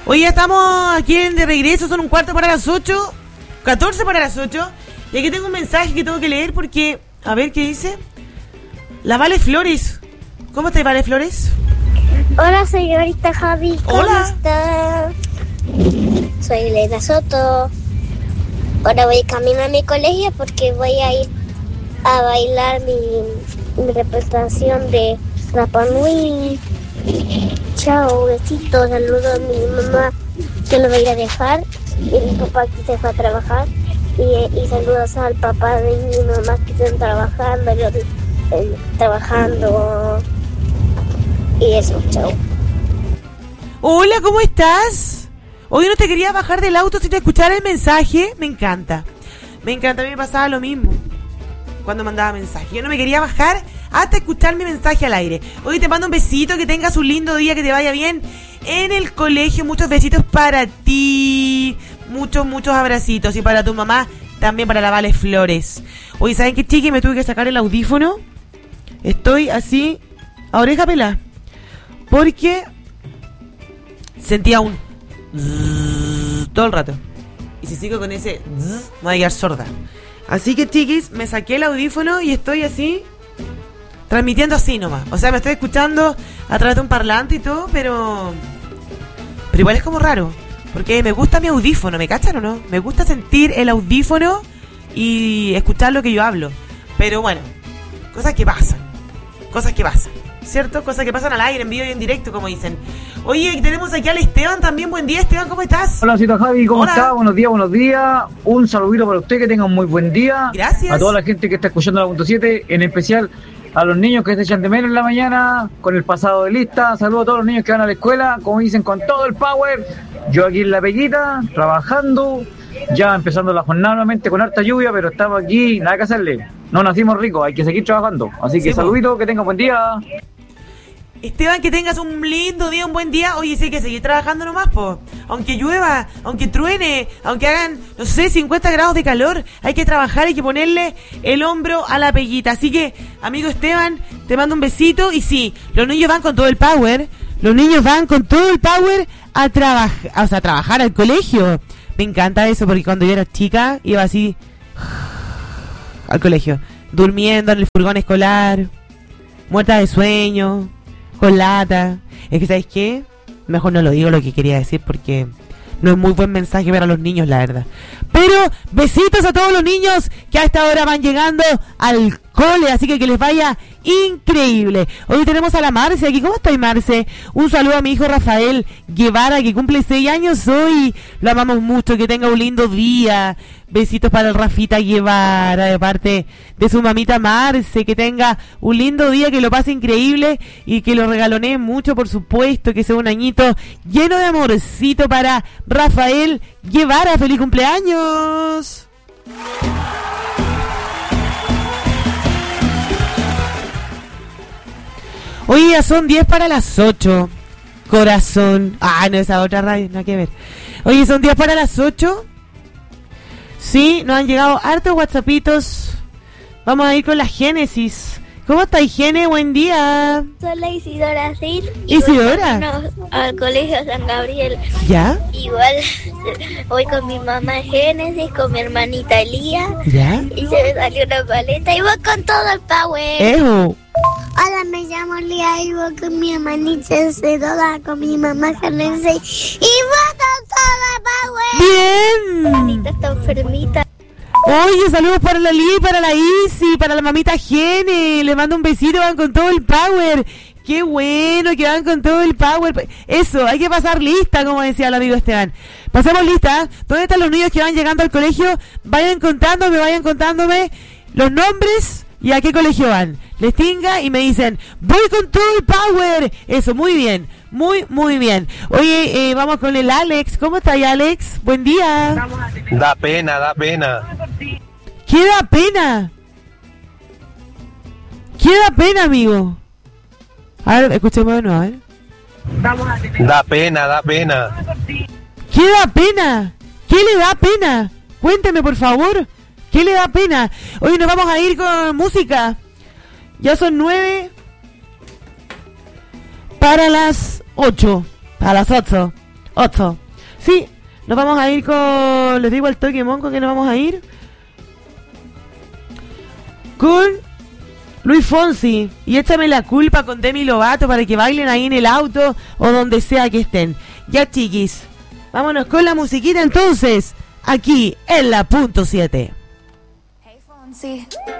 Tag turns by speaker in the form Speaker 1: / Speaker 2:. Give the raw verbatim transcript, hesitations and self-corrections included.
Speaker 1: Hoy ya estamos aquí en de regreso, son un cuarto para las ocho, catorce para las ocho. Y aquí tengo un mensaje que tengo que leer porque, a ver qué dice. La Vale Flores. ¿Cómo estás, Vale Flores?
Speaker 2: Hola, señorita Javi. ¿Cómo
Speaker 1: Hola.
Speaker 2: está? Soy Elena Soto. Ahora voy camino a mi colegio porque voy a ir a bailar mi, mi representación de Rapa Nui. Chao, besitos, saludos a mi mamá que lo voy a ir a dejar y mi papá que se fue a trabajar y, y saludos al papá de mi mamá que están trabajando, yo, eh, trabajando y eso, chao.
Speaker 1: Hola, ¿cómo estás? Hoy no te quería bajar del auto sin escuchar el mensaje. Me encanta. Me encanta, a mí me pasaba lo mismo cuando mandaba mensaje. Yo no me quería bajar hasta escuchar mi mensaje al aire. Hoy te mando un besito, que tengas un lindo día, que te vaya bien en el colegio. Muchos besitos para ti. Muchos, muchos abracitos. Y para tu mamá, también para la Vale Flores. Oye, ¿saben qué, chiqui? Me tuve que sacar el audífono. Estoy así, a oreja pelada. Porque sentía un zzz todo el rato. Y si sigo con ese zzz, me voy a quedar sorda. Así que, chiquis, me saqué el audífono y estoy así, transmitiendo así nomás. O sea, me estoy escuchando a través de un parlante y todo, pero... Pero igual es como raro. Porque me gusta mi audífono, ¿me cachan o no? Me gusta sentir el audífono y escuchar lo que yo hablo. Pero bueno, cosas que pasan. Cosas que pasan. ¿Cierto? Cosas que pasan al aire, en vivo y en directo, como dicen. Oye, tenemos aquí al Esteban también. Buen día, Esteban, ¿cómo estás?
Speaker 3: Hola, cita Javi, ¿cómo
Speaker 1: Hola.
Speaker 3: está? Buenos días, buenos días. Un saludito para usted, que tenga un muy buen día.
Speaker 1: Gracias.
Speaker 3: A toda la gente que está escuchando la punto siete, en especial a los niños que se echan de menos en la mañana, con el pasado de lista. Saludos a todos los niños que van a la escuela, como dicen, con todo el power. Yo aquí en La Peguita, trabajando, ya empezando la jornada nuevamente con harta lluvia, pero estamos aquí, nada que hacerle. No nacimos ricos, hay que seguir trabajando. Así que
Speaker 1: Sí,
Speaker 3: saludito, que tenga buen día.
Speaker 1: Esteban, que tengas un lindo día, un buen día. Oye, sí, hay que seguir trabajando nomás, po. Aunque llueva, aunque truene, aunque hagan, no sé, cincuenta grados de calor, hay que trabajar, hay que ponerle el hombro a la peguita. Así que, amigo Esteban, te mando un besito. Y sí, los niños van con todo el power. Los niños van con todo el power a trabajar, o sea, a trabajar al colegio. Me encanta eso, porque cuando yo era chica, iba así al colegio, durmiendo en el furgón escolar, muerta de sueño, con lata. Es que, ¿sabes qué? Mejor no lo digo lo que quería decir, porque no es muy buen mensaje para los niños, la verdad. Pero besitos a todos los niños que a esta hora van llegando al cole, así que que les vaya increíble. Hoy tenemos a la Marce aquí. ¿Cómo estás, Marce? Un saludo a mi hijo Rafael Guevara, que cumple seis años hoy. Lo amamos mucho, que tenga un lindo día. Besitos para el Rafita Guevara, de parte de su mamita Marce. Que tenga un lindo día, que lo pase increíble y que lo regalonee mucho, por supuesto. Que sea un añito lleno de amorcito para Rafael Guevara. ¡Feliz cumpleaños! Oye, ya son diez para las ocho. Corazón. Ah, no, esa otra radio, nada que ver. Oye, son diez para las ocho. Sí, nos han llegado hartos whatsappitos. Vamos a ir con la Génesis. ¿Cómo está, Gene? Buen día.
Speaker 2: Soy la Isidora Sil. y
Speaker 1: ¿Isidora?
Speaker 2: voy camino al colegio San Gabriel.
Speaker 1: ¿Ya?
Speaker 2: Igual voy con mi mamá Génesis, con mi hermanita Elía.
Speaker 1: ¿Ya?
Speaker 2: Y se me salió una paleta y voy con todo el power.
Speaker 1: Ejo.
Speaker 2: Hola, me llamo Lía y voy con mi hermanita Cedora, con mi mamá Génesis. Y voy con todo el power.
Speaker 1: Bien.
Speaker 2: Mi hermanita está enfermita.
Speaker 1: Oye, saludos para la Lee, para la Isi, para la mamita Gene. Le mando un besito, van con todo el power. Qué bueno que van con todo el power. Eso, hay que pasar lista, como decía el amigo Esteban. Pasamos lista. ¿Dónde están los niños que van llegando al colegio? Vayan contándome, vayan contándome los nombres y a qué colegio van. Les tinga y me dicen, voy con todo el power. Eso, muy bien, muy, muy bien. Oye, eh, vamos con el Alex. ¿Cómo está ahí, Alex? Buen día.
Speaker 4: Da pena, da pena.
Speaker 1: ¿Qué da pena? ¿Qué da pena, amigo? A ver, escuchemos de nuevo, a ver.
Speaker 4: Da pena, da pena.
Speaker 1: ¿Qué da pena? ¿Qué le da pena? Cuénteme, por favor. ¿Qué le da pena? Hoy nos vamos a ir con música. Ya son nueve para las ocho. Para las ocho. ocho. Sí, nos vamos a ir con... Les digo al toque monco que nos vamos a ir. Con Luis Fonsi. Y échame la culpa con Demi Lovato para que bailen ahí en el auto o donde sea que estén. Ya, chiquis. Vámonos con la musiquita entonces. Aquí en la punto siete.
Speaker 5: Hey, Fonsi.